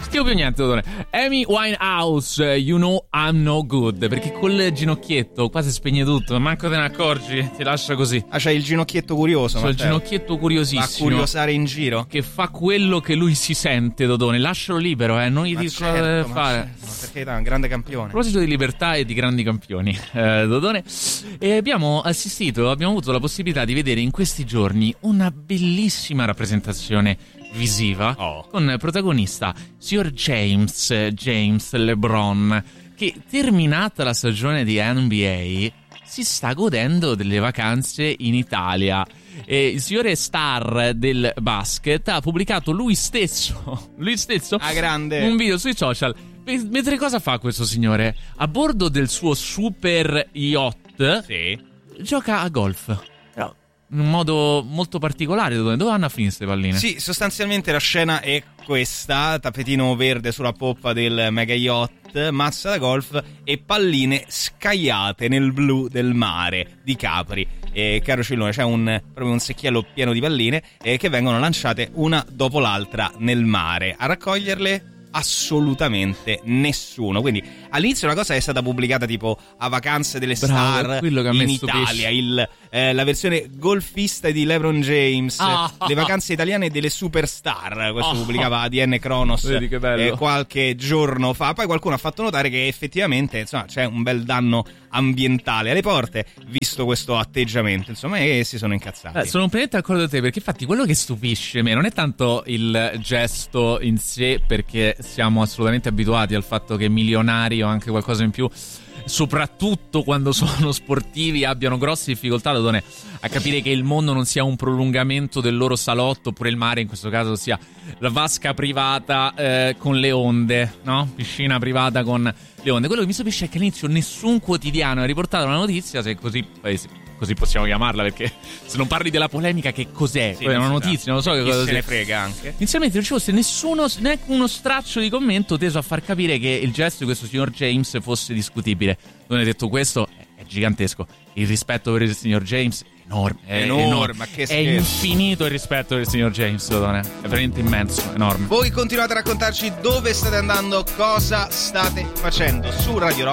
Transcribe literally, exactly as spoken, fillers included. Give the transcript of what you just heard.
Dico più niente, Dodone. Amy Winehouse, You Know I'm No Good, perché col ginocchietto quasi spegne tutto, manco te ne accorgi, ti lascia così. Ah, c'hai il ginocchietto curioso, C'ho il Matteo. ginocchietto curiosissimo. Va a curiosare in giro. Che fa quello che lui si sente, Dodone. Lascialo libero, eh, non gli Ma dico certo, cosa deve ma fare. certo, ma perché è un grande campione. A proposito di libertà e di grandi campioni, eh, Dodone, e abbiamo assistito, abbiamo avuto la possibilità di vedere in questi giorni una bellissima rappresentazione visiva Oh. con protagonista signor James James LeBron, che terminata la stagione di N B A si sta godendo delle vacanze in Italia. E il signore star del basket ha pubblicato lui stesso lui stesso Ah, grande. un video sui social. Mentre cosa fa questo signore? A bordo del suo super yacht, Sì. gioca a golf. Però in un modo molto particolare. Dove, dove vanno a finire queste palline? Sì, sostanzialmente la scena è questa: tappetino verde sulla poppa del mega yacht, mazza da golf e palline scagliate nel blu del mare di Capri. E caro Cillone, c'è un, proprio un secchiello pieno di palline eh, che vengono lanciate una dopo l'altra nel mare. A raccoglierle assolutamente nessuno. Quindi all'inizio la cosa è stata pubblicata tipo a Vacanze delle Bravo, Star quello che a me in stupisce. Italia, il, eh, la versione golfista di LeBron James, Ah. le vacanze italiane delle superstar. Questo Ah. pubblicava A D N Kronos Vedi che bello. eh, qualche giorno fa. Poi qualcuno ha fatto notare che effettivamente insomma c'è un bel danno ambientale alle porte, visto questo atteggiamento, insomma, e si sono incazzati. Eh, sono completamente d'accordo con te, perché infatti quello che stupisce me non è tanto il gesto in sé, perché siamo assolutamente abituati al fatto che milionari o anche qualcosa in più, soprattutto quando sono sportivi, abbiano grosse difficoltà, Dodone, a capire che il mondo non sia un prolungamento del loro salotto, oppure il mare in questo caso sia la vasca privata eh, con le onde, no? Piscina privata con le onde. Quello che mi stupisce è che all'inizio nessun quotidiano ha riportato la notizia, se così, eh, sì, così possiamo chiamarla, perché se non parli della polemica, che cos'è? Sì, È una non si notizia, sa. non lo so che Chi cosa se sia. ne frega anche. Inizialmente non ci fosse nessuno, neanche uno straccio di commento teso a far capire che il gesto di questo signor James fosse discutibile. Non hai detto questo, è, è gigantesco. Il rispetto per il signor James è enorme. È Enorme, enorme. ma che È scherzo. infinito il rispetto per il signor James, Dodone. È veramente immenso, enorme. Voi continuate a raccontarci dove state andando, cosa state facendo su Radio Rock.